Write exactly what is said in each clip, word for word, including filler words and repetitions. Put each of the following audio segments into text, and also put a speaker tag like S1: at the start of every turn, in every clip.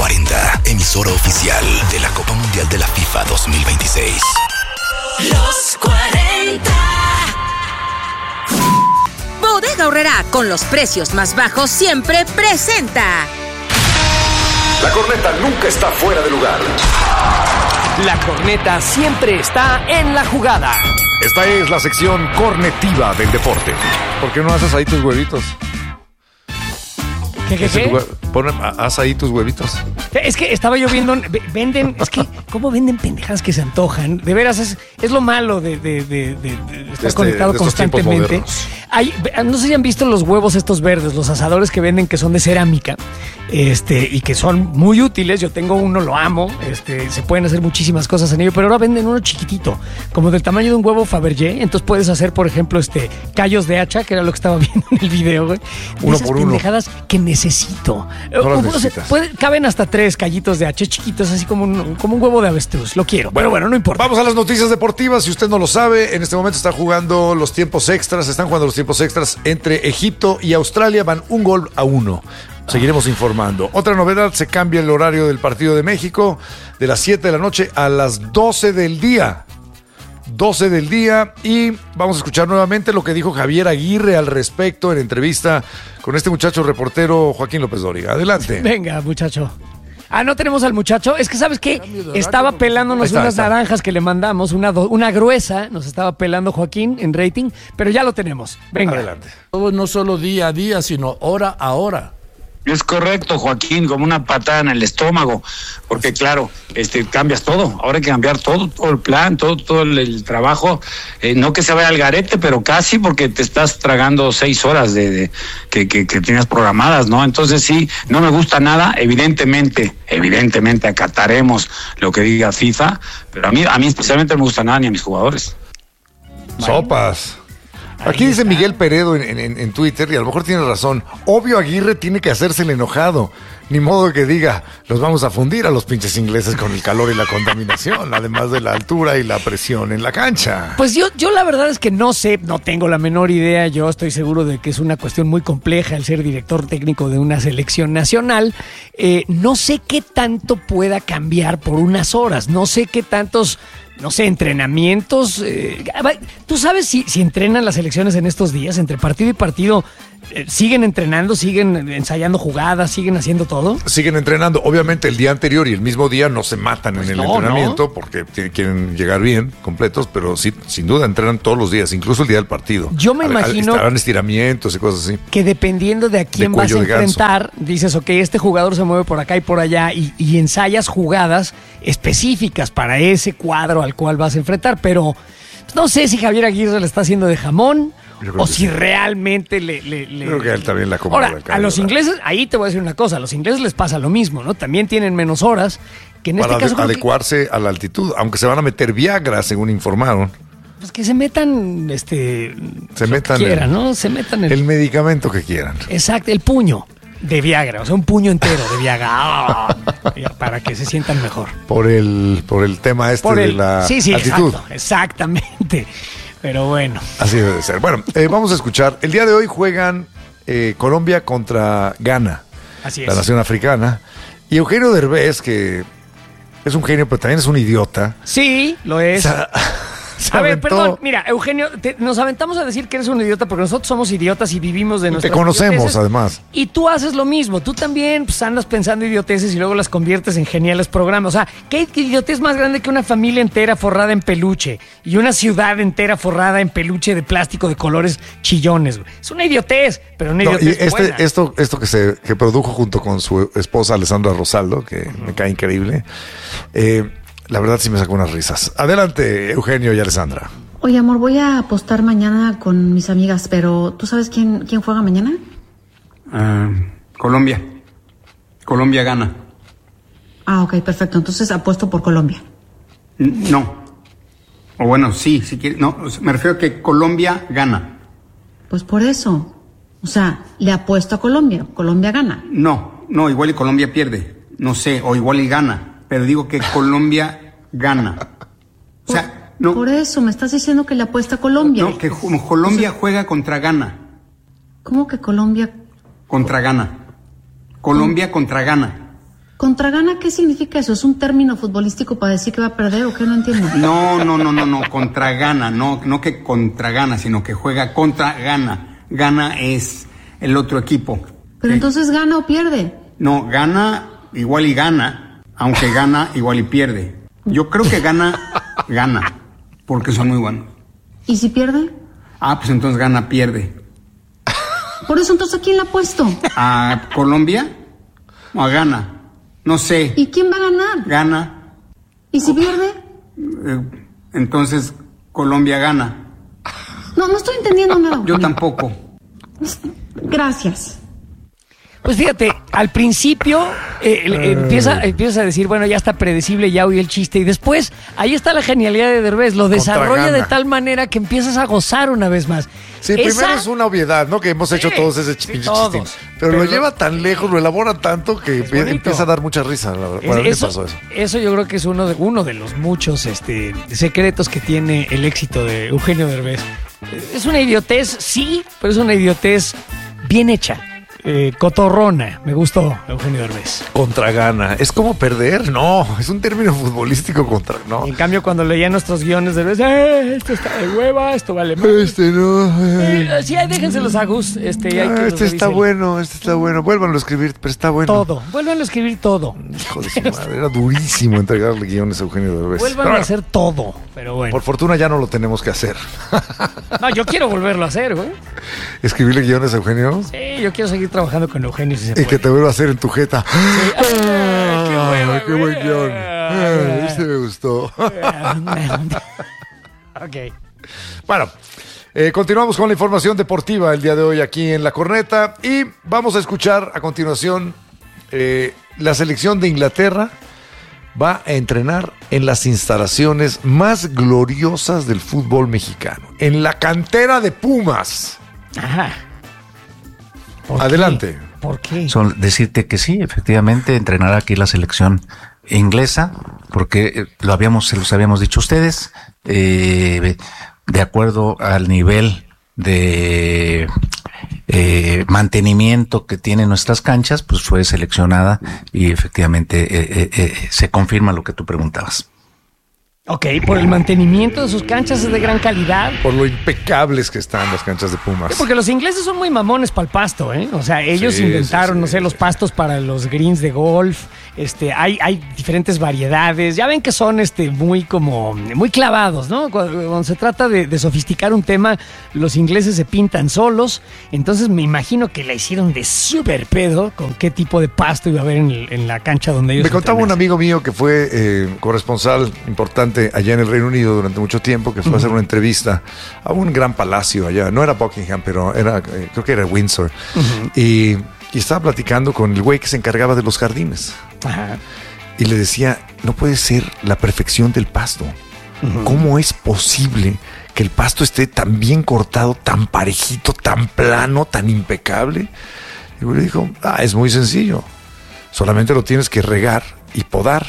S1: cuarenta, emisora oficial de la Copa Mundial de la FIFA dos mil veintiséis.
S2: Los cuarenta.
S3: Bodega Aurrerá, con los precios más bajos siempre presenta.
S4: La corneta nunca está fuera de lugar.
S5: La corneta siempre está en la jugada.
S4: Esta es la sección cornetiva del deporte.
S6: ¿Por qué no haces ahí tus huevitos?
S5: ¿Qué, qué, qué?
S6: Pon, haz ahí tus huevitos.
S5: Es que estaba yo viendo, venden, es que, ¿cómo venden pendejadas que se antojan? De veras, es, es lo malo de, de, de, de, de estar este, conectado de constantemente. Hay, no sé si han visto los huevos estos verdes, los asadores que venden que son de cerámica, este, y que son muy útiles. Yo tengo uno, lo amo, este, se pueden hacer muchísimas cosas en ello, pero ahora venden uno chiquitito, como del tamaño de un huevo Fabergé. Entonces puedes hacer, por ejemplo, este, callos de hacha, que era lo que estaba viendo en el video, güey.
S6: Uno
S5: esas
S6: por uno.
S5: pendejadas que necesito.
S6: No
S5: o sea, puede, caben hasta tres callitos de hacha chiquitos, así como un, como un huevo de avestruz. Lo quiero, bueno, pero bueno, no importa.
S6: Vamos a las noticias deportivas. Si usted no lo sabe, en este momento está jugando los tiempos extras. Están jugando los tiempos extras entre Egipto y Australia. Van un gol a uno. Seguiremos informando. Otra novedad, se cambia el horario del partido de México de las siete de la noche a las doce del día. doce del día, y vamos a escuchar nuevamente lo que dijo Javier Aguirre al respecto en entrevista con este muchacho reportero Joaquín López Dóriga. Adelante.
S5: Venga, muchacho. Ah, no tenemos al muchacho. Es que, ¿sabes qué? Estaba pelándonos
S6: está,
S5: unas
S6: está.
S5: naranjas que le mandamos, una, do, una gruesa, nos estaba pelando Joaquín en rating, pero ya lo tenemos. Venga.
S6: Adelante.
S7: Todo no solo día a día, sino hora a hora.
S8: Es correcto, Joaquín, como una patada en el estómago, porque claro, este cambias todo, ahora hay que cambiar todo, todo el plan, todo, todo el, el trabajo, eh, no que se vaya al garete, pero casi, porque te estás tragando seis horas de, de que, que, que tenías programadas, ¿no? Entonces sí, no me gusta nada, evidentemente, evidentemente acataremos lo que diga FIFA, pero a mí, a mí especialmente no me gusta nada ni a mis jugadores.
S6: Sopas. Aquí dice Miguel Peredo en, en, en Twitter, y a lo mejor tiene razón. Obvio, Aguirre tiene que hacerse el enojado. Ni modo que diga, los vamos a fundir a los pinches ingleses con el calor y la contaminación, además de la altura y la presión en la cancha.
S5: Pues yo, yo la verdad es que no sé, no tengo la menor idea. Yo estoy seguro de que es una cuestión muy compleja el ser director técnico de una selección nacional. Eh, no sé qué tanto pueda cambiar por unas horas. No sé qué tantos... no sé, entrenamientos. Eh, ¿Tú sabes si, si entrenan las selecciones en estos días? Entre partido y partido, eh, ¿siguen entrenando? ¿Siguen ensayando jugadas? ¿Siguen haciendo todo?
S6: Siguen entrenando. Obviamente el día anterior y el mismo día no se matan pues en el no, entrenamiento, ¿no? Porque t- quieren llegar bien, completos, pero sí, sin duda entrenan todos los días, incluso el día del partido.
S5: Yo me a, imagino...
S6: Estarán estiramientos y cosas así.
S5: Que dependiendo de a quién de vas a enfrentar, dices, ok, este jugador se mueve por acá y por allá, y, y ensayas jugadas específicas para ese cuadro al cual vas a enfrentar, pero no sé si Javier Aguirre le está haciendo de jamón o si sí. realmente le, le, le...
S6: Creo que él también la acomoda.
S5: Ahora, a los ingleses, ahí te voy a decir una cosa, a los ingleses les pasa lo mismo, ¿no? También tienen menos horas, que en
S6: para
S5: este caso...
S6: adecuarse
S5: que...
S6: a la altitud, aunque se van a meter Viagra, según informaron.
S5: Pues que se metan, este...
S6: Se metan...
S5: Que quieran,
S6: el,
S5: ¿no? Se metan el...
S6: El medicamento que quieran.
S5: Exacto, el puño de Viagra, o sea, un puño entero de Viagra, ¡oh! Para que se sientan mejor.
S6: Por el, por el tema este
S5: por el,
S6: de la
S5: sí, sí,
S6: altitud.
S5: Exacto, exactamente. Pero bueno.
S6: Así debe ser. Bueno, eh, vamos a escuchar. El día de hoy juegan eh, Colombia contra Ghana.
S5: Así es.
S6: La nación africana. Y Eugenio Derbez, que es un genio, pero también es un idiota.
S5: Sí, lo es.
S6: O sea,
S5: a ver, perdón, mira, Eugenio, te, nos aventamos a decir que eres un idiota porque nosotros somos idiotas y vivimos de nuestras
S6: Te conocemos,
S5: idioteces,
S6: además.
S5: Y tú haces lo mismo. Tú también pues, andas pensando idioteces y luego las conviertes en geniales programas. O sea, ¿qué idiotez más grande que una familia entera forrada en peluche y una ciudad entera forrada en peluche de plástico de colores chillones? Güey. Es una idiotez, pero una idiotez
S6: no, y este,
S5: buena.
S6: Esto, esto que se que produjo junto con su esposa Alessandra Rosaldo, que uh-huh. me cae increíble, eh, la verdad sí me sacó unas risas. Adelante, Eugenio y Alessandra.
S9: Oye, amor, voy a apostar mañana con mis amigas, pero ¿tú sabes quién, quién juega mañana?
S10: Uh, Colombia. Colombia gana.
S9: Ah, ok, perfecto. Entonces apuesto por Colombia.
S10: No. O bueno, sí, si quieres. No, me refiero a que Colombia gana.
S9: Pues por eso. O sea, le apuesto a Colombia. Colombia gana.
S10: No, no, igual y Colombia pierde. No sé, o igual y gana. Pero digo que Colombia gana. O sea...
S9: Por, no, por eso, me estás diciendo que le apuesta a Colombia.
S10: No, que Colombia o sea, juega contra Ghana.
S9: ¿Cómo que Colombia?
S10: Contra Ghana. Colombia ¿Cómo? Contra Ghana.
S9: ¿Contra gana qué significa eso? ¿Es un término futbolístico para decir que va a perder o qué? No entiendo.
S10: No, no, no, no, no, contra gana, no, no que contra gana, sino que juega contra gana. Gana es el otro equipo.
S9: Pero
S10: ¿Eh?
S9: entonces gana o pierde.
S10: No, gana igual y gana, aunque gana igual y pierde. Yo creo que gana, gana, porque son muy buenos.
S9: ¿Y si pierde?
S10: Ah, pues entonces gana, pierde.
S9: Por eso entonces ¿a quién la ha puesto?
S10: ¿A Colombia o a Ghana? No sé.
S9: ¿Y quién va a ganar?
S10: Gana.
S9: ¿Y si pierde?
S10: Eh, entonces Colombia gana.
S9: No, no estoy entendiendo nada.
S10: Yo tampoco.
S9: Gracias.
S5: Pues fíjate, al principio eh, eh, empieza, empieza a decir, bueno, ya está predecible, ya oí el chiste, y después, ahí está la genialidad de Derbez, lo desarrolla de tal manera que empiezas a gozar una vez más.
S6: Sí,
S5: Esa...
S6: primero es una obviedad, ¿no? Que hemos hecho
S5: sí,
S6: todos ese
S5: sí,
S6: pinche
S5: todos.
S6: chistín. Pero, pero lo lleva tan lejos, lo elabora tanto que
S5: bonito.
S6: empieza a dar mucha risa. La verdad. Bueno,
S5: eso,
S6: ¿qué pasó eso?
S5: Eso yo creo que es uno de, uno de los muchos este, secretos que tiene el éxito de Eugenio Derbez. Es una idiotez, sí, pero es una idiotez bien hecha. Eh, cotorrona, me gustó Eugenio Derbez.
S6: Contra gana. ¿Es como perder? No, es un término futbolístico contra... No.
S5: En cambio, cuando leía nuestros guiones de Derbez, eh, esto está de hueva, esto vale más.
S6: Este no.
S5: Eh, sí, déjenselos a Gus. Este, hay
S6: Ah,
S5: que
S6: este está bueno, este está bueno. Vuélvanlo a escribir, pero está bueno.
S5: Todo, vuelvan a escribir todo.
S6: Hijo de su madre, era durísimo entregarle guiones a Eugenio Derbez.
S5: Vuelvan
S6: Pero
S5: a hacer todo, pero bueno.
S6: Por fortuna ya no lo tenemos que hacer.
S5: No, yo quiero volverlo a hacer, güey.
S6: ¿Escribirle guiones a Eugenio?
S5: Sí, yo quiero seguir trabajando con Eugenio si se
S6: Y
S5: puede.
S6: que te vuelva a hacer en tu jeta.
S5: Sí. Ah, qué hueva,
S6: qué buen
S5: güey.
S6: guión. Ah, Este me gustó.
S5: Ok.
S6: Bueno, eh, continuamos con la información deportiva el día de hoy aquí en La Corneta y vamos a escuchar a continuación eh, la selección de Inglaterra va a entrenar en las instalaciones más gloriosas del fútbol mexicano, en la cantera de Pumas.
S5: Ajá. ¿Por
S6: Adelante.
S5: qué? ¿Por qué?
S11: Son decirte que sí, efectivamente, entrenará aquí la selección inglesa, porque eh, lo habíamos, se los habíamos dicho ustedes, eh, de acuerdo al nivel de eh, mantenimiento que tienen nuestras canchas, pues fue seleccionada y efectivamente eh, eh, eh, se confirma lo que tú preguntabas.
S5: Ok, por el mantenimiento de sus canchas es de gran calidad.
S6: Por lo impecables que están las canchas de Pumas.
S5: Sí, porque los ingleses son muy mamones para el pasto, ¿eh? O sea, ellos
S6: Sí,
S5: inventaron,
S6: sí, sí,
S5: no sé,
S6: sí.
S5: los pastos para los greens de golf. Este, hay, hay diferentes variedades. Ya ven que son este, muy como, muy clavados, ¿no? Cuando, cuando se trata de, de sofisticar un tema, los ingleses se pintan solos. Entonces me imagino que la hicieron de súper pedo con qué tipo de pasto iba a haber en, el- en la cancha donde ellos
S6: Me contaba un
S5: entrenaban.
S6: amigo mío que fue eh, corresponsal importante allá en el Reino Unido durante mucho tiempo, que fue a hacer una entrevista a un gran palacio allá. No era Buckingham, pero era, eh, creo que era Windsor. y, y estaba platicando con el güey que se encargaba de los jardines.
S5: Ajá.
S6: Y le decía, no puede ser la perfección del pasto. ¿Cómo es posible que el pasto esté tan bien cortado, tan parejito, tan plano, tan impecable? Y el güey le dijo, ah, es muy sencillo. Solamente lo tienes que regar y podar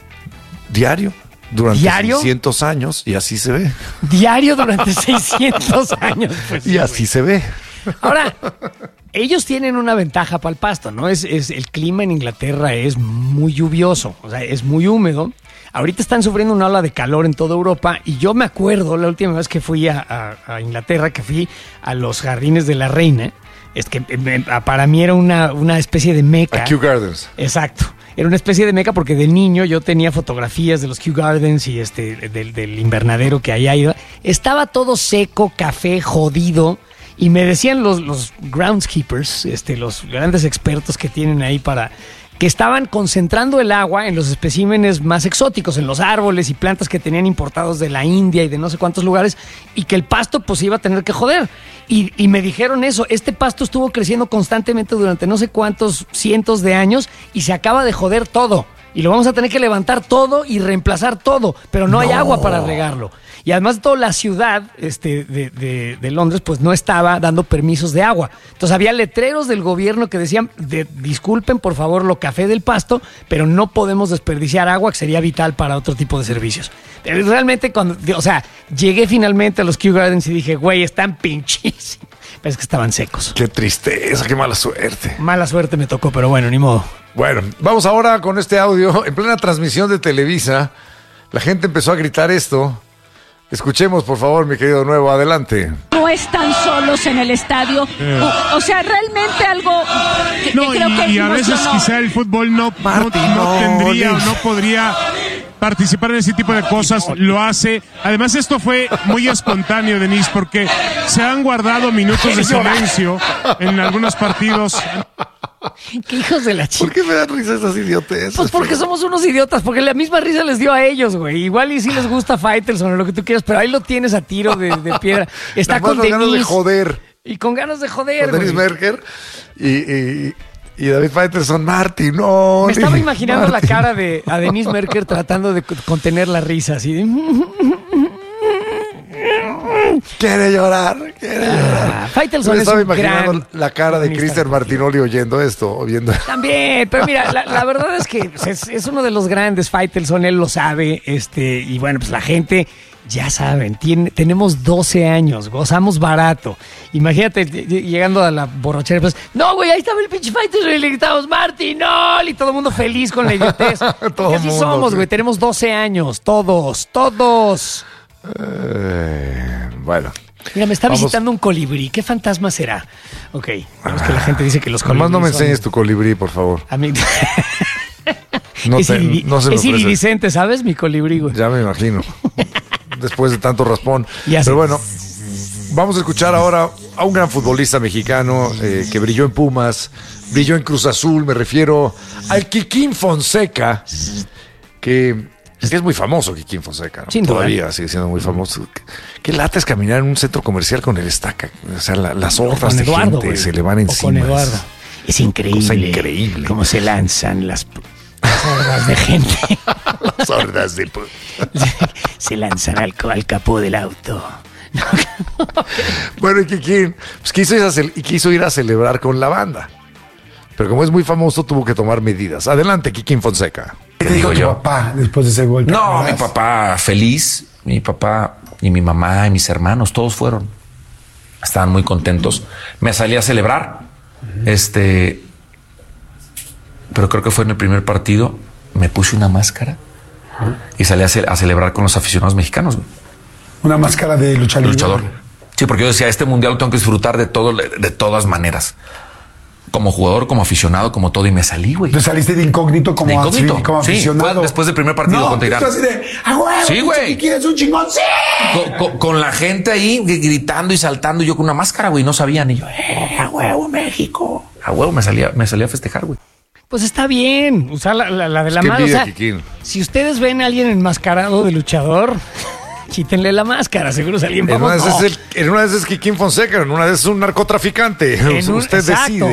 S6: diario durante
S5: ¿Diario?
S6: seiscientos años y así se ve.
S5: Diario durante seiscientos años. Pues,
S6: Y
S5: sí,
S6: así se ve.
S5: Ahora, ellos tienen una ventaja para el pasto, ¿no? Es, es el clima en Inglaterra es muy lluvioso, o sea, es muy húmedo. Ahorita están sufriendo una ola de calor en toda Europa y yo me acuerdo la última vez que fui a, a- a Inglaterra, que fui a los Jardines de la Reina, es que eh, para mí era una, una especie de meca.
S6: A Kew Gardens.
S5: Exacto. Era una especie de meca porque de niño yo tenía fotografías de los Kew Gardens y este del, del invernadero que allá iba. Estaba todo seco, café, jodido. Y me decían los, los groundskeepers, este, los grandes expertos que tienen ahí para... que estaban concentrando el agua en los especímenes más exóticos, en los árboles y plantas que tenían importados de la India y de no sé cuántos lugares, y que el pasto pues iba a tener que joder. Y, y me dijeron eso, este pasto estuvo creciendo constantemente durante no sé cuántos cientos de años y se acaba de joder todo. Y lo vamos a tener que levantar todo y reemplazar todo, pero no, hay agua para regarlo. Y además de todo, la ciudad este, de, de, de Londres pues no estaba dando permisos de agua. Entonces había letreros del gobierno que decían, de, disculpen por favor lo café del pasto, pero no podemos desperdiciar agua que sería vital para otro tipo de servicios. Realmente cuando, o sea, llegué finalmente a los Kew Gardens y dije, güey, están pinchísimos. Es que estaban secos.
S6: Qué tristeza, qué mala suerte.
S5: Mala suerte me tocó, pero bueno, ni modo.
S6: Bueno, vamos ahora con este audio. En plena transmisión de Televisa, la gente empezó a gritar esto. Escuchemos, por favor, mi querido Nuevo, adelante.
S12: No están solos en el estadio. O, o sea, realmente algo que,
S13: no,
S12: que creo
S13: y,
S12: que
S13: y a veces
S12: emocionó.
S13: quizá el fútbol no,
S6: Martín,
S13: no, no
S6: no,
S13: tendría
S6: Liz.
S13: o no podría participar en ese tipo de cosas, lo hace. Además, esto fue muy espontáneo, Denise, porque se han guardado minutos de silencio en algunos partidos.
S5: ¿Qué hijos de la chica?
S6: ¿Por qué me dan risa esas idioteces?
S5: Pues porque somos unos idiotas, porque la misma risa les dio a ellos, güey. Igual y si les gusta Faitelson o lo que tú quieras, pero ahí lo tienes a tiro de, de piedra. Está
S6: Nada más
S5: con
S6: las ganas de
S5: Denise.
S6: joder.
S5: Y con ganas de joder,
S6: Con Dennis
S5: güey.
S6: Merker y, y, y David Faitelson. Martín, no.
S5: Me estaba
S6: Martín.
S5: imaginando la cara de a Denise Merker tratando de co- contener la risa, así de...
S6: Quiere llorar, quiere llorar.
S5: Ah, Faitelson
S6: Me
S5: es
S6: estaba
S5: un
S6: imaginando
S5: gran
S6: la cara de
S5: cronista
S6: Cristian
S5: deportivo.
S6: Martinoli oyendo esto, o viendo.
S5: También, pero mira, la, la verdad es que pues, es, es uno de los grandes Faitelson, él lo sabe, este, y bueno, pues la gente, ya saben, tiene, tenemos doce años, gozamos barato. Imagínate llegando a la borrachera, pues, no, güey, ahí estaba el pinche Faitelson y le gritamos, Martín, no, y todo el mundo feliz con la idiotez. Porque así
S6: mundo,
S5: somos,
S6: sí.
S5: güey, tenemos doce años, todos, todos.
S6: Eh, bueno.
S5: Mira, me está
S6: Vamos.
S5: visitando un colibrí. ¿Qué fantasma será? Ok, es que la gente dice que los colibríes
S6: Nomás no me
S5: son-
S6: enseñes tu colibrí, por favor.
S5: A mí...
S6: No,
S5: es
S6: te-
S5: iri-
S6: no se me
S5: es
S6: ofrece.
S5: iridiscente, ¿sabes? Mi colibrí, güey.
S6: Ya me imagino. Después de tanto raspón.
S5: Ya sé.
S6: Pero bueno, vamos a escuchar ahora a un gran futbolista mexicano eh, que brilló en Pumas, brilló en Cruz Azul. Me refiero al Kikín Fonseca, que, que es muy famoso, Kikín Fonseca, ¿no?
S5: Sin duda.
S6: Todavía sigue siendo muy famoso. Qué lata es caminar en un centro comercial con el estaca. O sea, la- las hordas
S5: Con
S6: de
S5: Eduardo,
S6: gente
S5: güey.
S6: se le van
S5: O
S6: encima.
S5: con Eduardo. Es increíble.
S6: Cosa increíble.
S5: Cómo se lanzan las, las hordas de gente.
S6: Las hordas de...
S5: Se lanzan al, al capó del auto.
S6: Bueno, y Kikín pues quiso, ir a cel- y quiso ir a celebrar con la banda. Pero como es muy famoso, tuvo que tomar medidas. Adelante, Kikín Fonseca.
S14: ¿Qué te dijo tu papá después de ese golpe?
S15: No,
S14: ¿Verdad?
S15: mi papá feliz, mi papá y mi mamá y mis hermanos, todos fueron. Estaban muy contentos. Me salí a celebrar. Este. Pero creo que fue en el primer partido. Me puse una máscara y salí a, ce- a celebrar con los aficionados mexicanos. güey.
S14: Una máscara de lucha libre.
S15: Luchador. Sí, porque yo decía, este mundial lo tengo que disfrutar de todo, de todas maneras. Como jugador, como aficionado, como todo. Y me salí, güey.
S14: Tú saliste de incógnito como,
S15: De incógnito.
S14: afi- como
S15: Sí,
S14: aficionado.
S15: fue después del primer partido
S14: no,
S15: contra Irán.
S14: tú así de, ¡ah, huevo!
S15: Sí, güey.
S14: ¿Qué quieres? ¿Un chingón? ¡Sí!
S15: Con, con- con la gente ahí gritando y saltando, y yo con una máscara, güey, no sabían. Y yo, eh, a huevo, México. A huevo, me salía, me salía a festejar, güey.
S5: Pues está bien. Usar la, la, la de la
S6: Qué
S5: mano. O
S6: envidia,
S5: sea,
S6: Kikín.
S5: si ustedes ven a alguien enmascarado de luchador, quítenle la máscara. Seguro es alguien
S6: En una, de
S5: famoso.
S6: esas es el- en una de esas es Kikín Fonseca, en una de esas es un narcotraficante.
S5: En un-
S6: Usted
S5: exacto.
S6: decide.